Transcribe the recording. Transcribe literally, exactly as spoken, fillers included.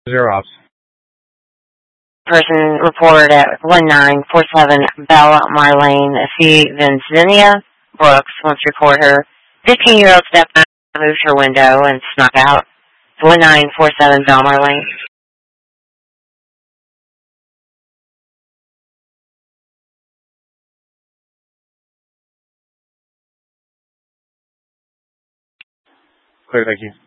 Zero ops. Person reported at one nine four seven Bella Marlene C. Vincennia Brooks wants to report her fifteen-year-old stepmom moved her window and snuck out. one nine four seven Bella Marlene. Clear, thank you.